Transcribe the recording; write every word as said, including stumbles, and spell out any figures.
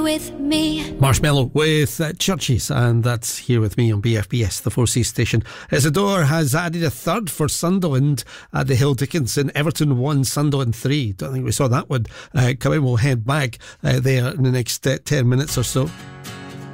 With me. Marshmallow with uh, Churches, and that's Here With Me on B F B S, the four C station. Isidore has added a third for Sunderland at the Hill Dickinson. Everton one, Sunderland three. Don't think we saw that one uh, come in. We'll head back uh, there in the next uh, ten minutes or so.